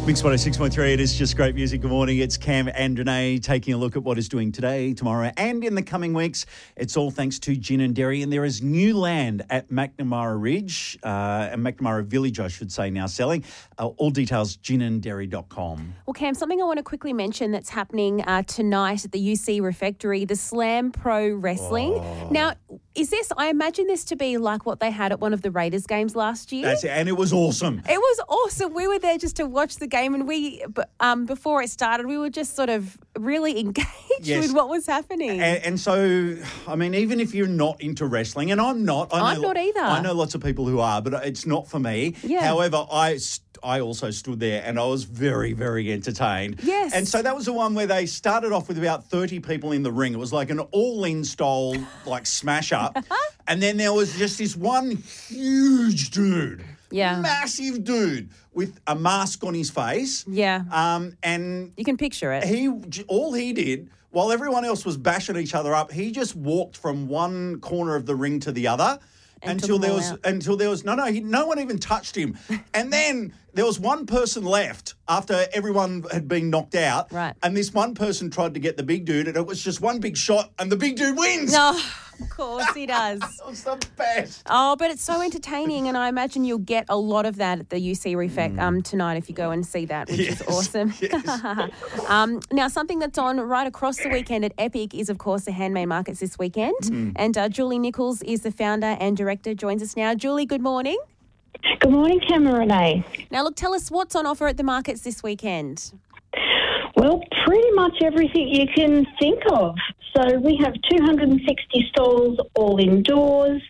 Mix 106.3, it is just great music. Good morning. It's Cam and Renee taking a look at what is doing today, tomorrow, and in the coming weeks. It's all thanks to Gin and Dairy, and there is new land at McNamara Ridge, and McNamara Village, I should say, now selling. All details, ginanddairy.com. Well, Cam, something I want to quickly mention that's happening tonight at the UC Refectory, the Slam Pro Wrestling. Oh. Now, is this, I imagine this to be like what they had at one of the Raiders games last year. That's it, and it was awesome. It was awesome. We were there just to watch the game, and we, before it started, we were just sort of really engaged with what was happening. And so, I mean, even if you're not into wrestling, and I'm not. I'm not either. I know lots of people who are, but it's not for me. Yeah. However, I also stood there and I was very, very entertained. Yes. And so that was the one where they started off with about 30 people in the ring. It was like an all-in style, like, smash-up. And then there was just this one huge dude. Yeah. Massive dude with a mask on his face. Yeah. And you can picture it. all he did, while everyone else was bashing each other up, he just walked from one corner of the ring to the other. Until there was no one even touched him. And then there was one person left after everyone had been knocked out. Right. And this one person tried to get the big dude, and it was just one big shot, and the big dude wins. No, of course he does. It was the best. Oh, but it's so entertaining, and I imagine you'll get a lot of that at the UC Refect tonight if you go and see that, which is awesome. Yes. Now, something that's on right across the weekend at Epic is, of course, the handmade markets this weekend. And Julie Nichols is the founder and director, joins us now. Julie, good morning. Good morning, Cam and Renee. Now, look, tell us what's on offer at the markets this weekend. Well, pretty much everything you can think of. So we have 260 stalls all indoors,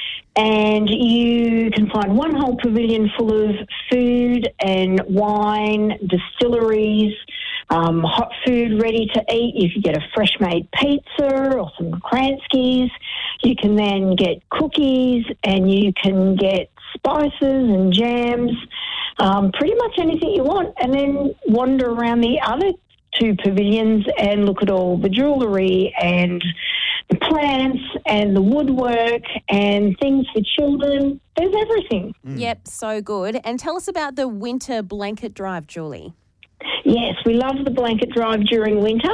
and you can find one whole pavilion full of food and wine, distilleries, hot food ready to eat. You can get a fresh-made pizza or some Kranskis. You can then get cookies, and you can get spices and jams, pretty much anything you want, and then wander around the other two pavilions and look at all the jewellery and the plants and the woodwork and things for children. There's everything. Yep, so good. And tell us about the winter blanket drive, Julie. Yes, we love the blanket drive during winter.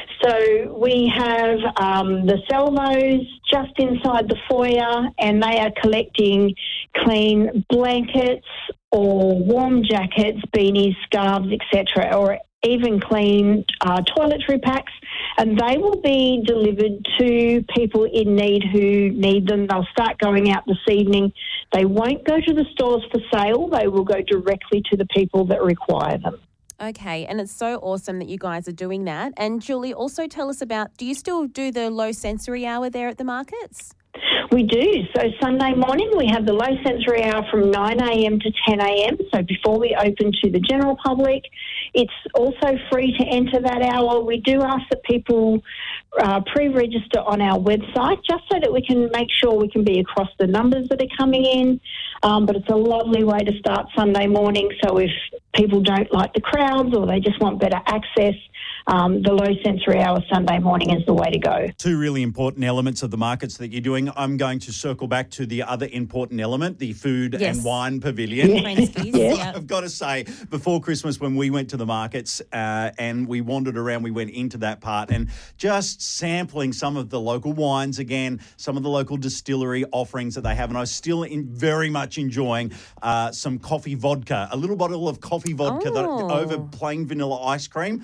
So we have the salvos just inside the foyer, and they are collecting clean blankets or warm jackets, beanies, scarves, etc., or even clean toiletry packs, and they will be delivered to people in need who need them. They'll start going out this evening. They won't go to the stores for sale. They will go directly to the people that require them. Okay, and it's so awesome that you guys are doing that. And Julie, also tell us about, do you still do the low sensory hour there at the markets? We do. So Sunday morning we have the low sensory hour from 9 a.m. to 10 a.m. So before we open to the general public, it's also free to enter that hour. We do ask that people pre-register on our website just so that we can make sure we can be across the numbers that are coming in. But it's a lovely way to start Sunday morning. So if people don't like the crowds or they just want better access, the low sensory hour Sunday morning is the way to go. Two really important elements of the markets that you're doing. I'm going to circle back to the other important element, the food and wine pavilion. I've got to say, before Christmas when we went to the markets and we wandered around, we went into that part and just sampling some of the local wines again, some of the local distillery offerings that they have. And I was still very much enjoying some coffee vodka, a little bottle of coffee vodka over plain vanilla ice cream.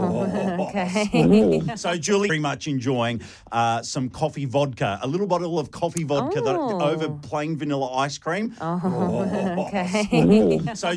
Okay. So Julie, very much enjoying some coffee vodka, a little bottle of coffee vodka over plain vanilla ice cream. Okay. So